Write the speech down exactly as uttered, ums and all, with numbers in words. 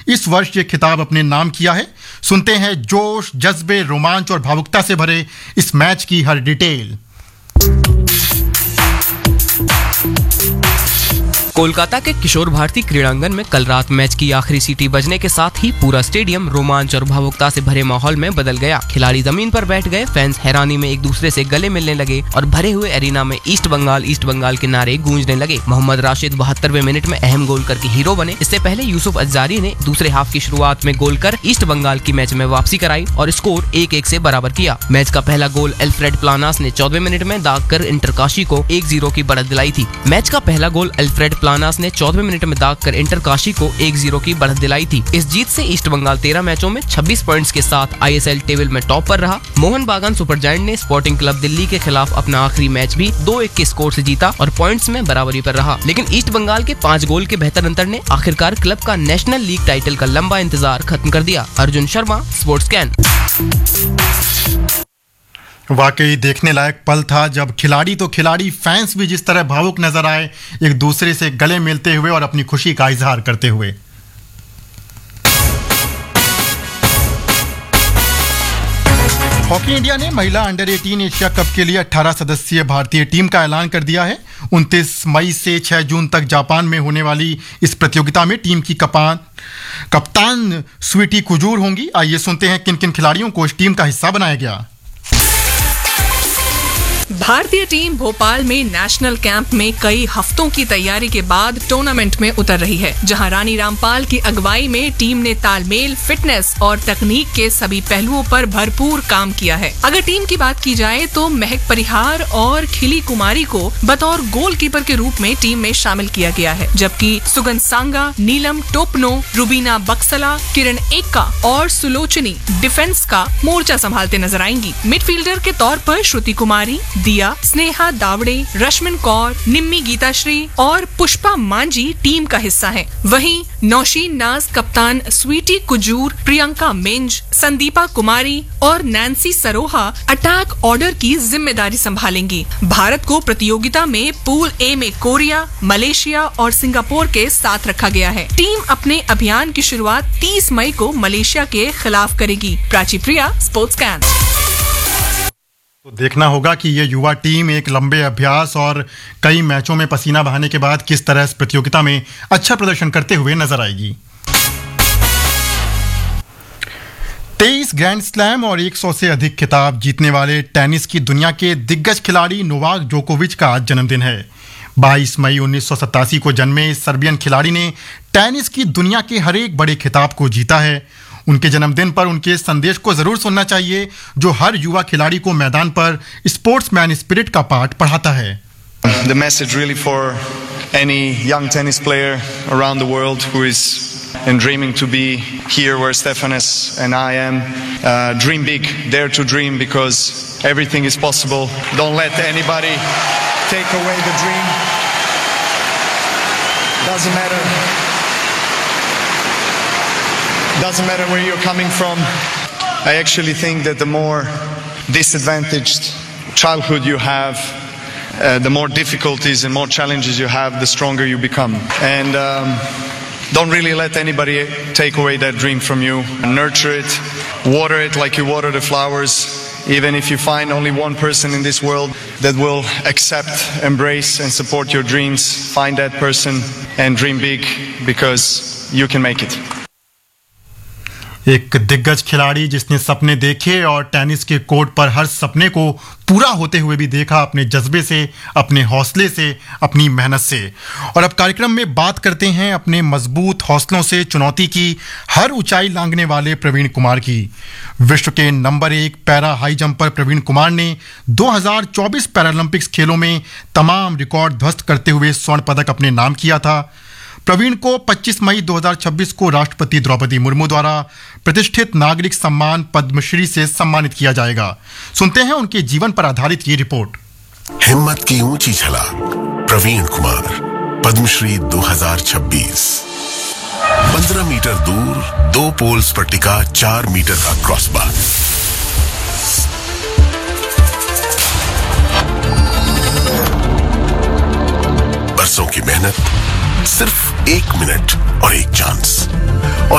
इस वर्ष ये खिताब अपने नाम किया है। सुनते हैं जोश, जज्बे, रोमांच और भावुकता से भरे इस मैच की हर डिटेल। कोलकाता के किशोर भारती क्रीड़ांगन में कल रात मैच की आखिरी सीटी बजने के साथ ही पूरा स्टेडियम रोमांच और भावुकता से भरे माहौल में बदल गया। खिलाड़ी जमीन पर बैठ गए, फैंस हैरानी में एक दूसरे से गले मिलने लगे और भरे हुए एरिना में ईस्ट बंगाल ईस्ट बंगाल के नारे गूंजने लगे। मोहम्मद राशिद बहत्तरवें मिनट में अहम गोल करके हीरो बने। इससे पहले यूसुफ अज़ारी ने दूसरे हाफ की शुरुआत में गोल कर ईस्ट बंगाल की मैच में वापसी कराई और स्कोर एक एक से बराबर किया। मैच का पहला गोल एल्फ्रेड प्लानास ने चौदहवें मिनट में दागकर इंटरकाशी को एक जीरो की बढ़त दिलाई थी। मैच का पहला गोल एल्फ्रेड प्लानास ने चौदहवें मिनट में दागकर इंटरकाशी को एक जीरो की बढ़त दिलाई थी। इस जीत से ईस्ट बंगाल तेरह मैचों में छब्बीस पॉइंट्स के साथ आईएसएल टेबल में टॉप पर रहा। मोहन बागान सुपर जायंट ने स्पोर्टिंग क्लब दिल्ली के खिलाफ अपना आखिरी मैच भी दो एक के स्कोर से जीता और पॉइंट्स में बराबरी पर रहा। लेकिन ईस्ट बंगाल के पाँच गोल के बेहतर अंतर ने आखिरकार क्लब का नेशनल लीग टाइटल का लंबा इंतजार खत्म कर दिया। Arjun Sharma, sports can. वाकई देखने लायक पल था जब खिलाड़ी तो खिलाड़ी, फैंस भी जिस तरह भावुक नजर आए, एक दूसरे से गले मिलते हुए और अपनी खुशी का इजहार करते हुए। हॉकी इंडिया ने महिला अंडर अठारह एशिया कप के लिए अठारह सदस्यीय भारतीय टीम का ऐलान कर दिया है। उनतीस मई से छह जून तक जापान में होने वाली इस प्रतियोगिता में टीम की कप्तान कप्तान स्वीटी कुजूर होंगी। आइए सुनते हैं किन किन खिलाड़ियों को इस टीम का हिस्सा बनाया गया। भारतीय टीम भोपाल में नेशनल कैंप में कई हफ्तों की तैयारी के बाद टूर्नामेंट में उतर रही है, जहां रानी रामपाल की अगुवाई में टीम ने तालमेल, फिटनेस और तकनीक के सभी पहलुओं पर भरपूर काम किया है। अगर टीम की बात की जाए तो महक परिहार और खिली कुमारी को बतौर गोलकीपर के रूप में टीम में शामिल किया गया है, जबकि सुगंध सांगा, नीलम टोपनो, रुबीना बक्सला, किरण एक्का और सुलोचनी डिफेंस का मोर्चा संभालते नजर आएंगी। मिडफील्डर के तौर पर श्रुति कुमारी, दिया, स्नेहा दावड़े, रश्मिन कौर, निम्मी गीताश्री और पुष्पा मांझी टीम का हिस्सा हैं। वहीं नौशीन नाज कप्तान स्वीटी कुजूर, प्रियंका मिंज, संदीपा कुमारी और नैन्सी सरोहा अटैक ऑर्डर की जिम्मेदारी संभालेंगी। भारत को प्रतियोगिता में पूल ए में कोरिया, मलेशिया और सिंगापुर के साथ रखा गया है। टीम अपने अभियान की शुरुआत तीस मई को मलेशिया के खिलाफ करेगी। प्राची प्रिया, स्पोर्ट्स कैन। तो देखना होगा कि ये युवा टीम एक लंबे अभ्यास और कई मैचों में पसीना बहाने के बाद किस तरह इस प्रतियोगिता में अच्छा प्रदर्शन करते हुए नजर आएगी। तेईस ग्रैंड स्लैम और सौ से अधिक खिताब जीतने वाले टेनिस की दुनिया के दिग्गज खिलाड़ी नोवाक जोकोविच का आज जन्मदिन है। बाईस मई उन्नीस सौ सतासी को जन्मे सर्बियन खिलाड़ी ने टेनिस की दुनिया के हर एक बड़े खिताब को जीता है। उनके जन्मदिन पर उनके संदेश को जरूर सुनना चाहिए, जो हर युवा खिलाड़ी को मैदान पर स्पोर्ट्समैन स्पिरिट का पाठ पढ़ाता है। The message really for any young tennis player around the world who is and dreaming to be here where Stefanos and I am. Uh, dream big, dare to dream, because everything is possible. Don't let anybody take away the dream. Doesn't matter. Doesn't matter where you're coming from. I actually think that the more disadvantaged childhood you have, uh, the more difficulties and more challenges you have, the stronger you become. And um, don't really let anybody take away that dream from you. Nurture it, water it like you water the flowers. Even if you find only one person in this world that will accept, embrace and support your dreams, find that person and dream big, because you can make it. एक दिग्गज खिलाड़ी जिसने सपने देखे और tennis के court पर हर सपने को पूरा होते हुए भी देखा, अपने जज्बे से, अपने हौसले से, अपनी मेहनत से। और अब कार्यक्रम में बात करते हैं अपने मजबूत हौसलों से चुनौती की हर ऊंचाई लांघने वाले प्रवीण कुमार की। विश्व के नंबर एक para high jumper Praveen Kumar ने दो हज़ार चौबीस पैरालंपिक्स खेलों में तमाम रिकॉर्ड ध्वस्त करते हुए स्वर्ण पदक अपने नाम किया था। प्रवीण को पच्चीस मई दो हज़ार छब्बीस को राष्ट्रपति द्रौपदी मुर्मू द्वारा प्रतिष्ठित नागरिक सम्मान पद्मश्री से सम्मानित किया जाएगा। सुनते हैं उनके जीवन पर आधारित ये रिपोर्ट। हिम्मत की ऊंची छला, प्रवीण कुमार, पद्मश्री दो हज़ार छब्बीस। पंद्रह मीटर दूर दो पोल्स पर टिका चार मीटर का क्रॉसबार। बरसों की मेहनत, सिर्फ एक मिनट और एक चांस, और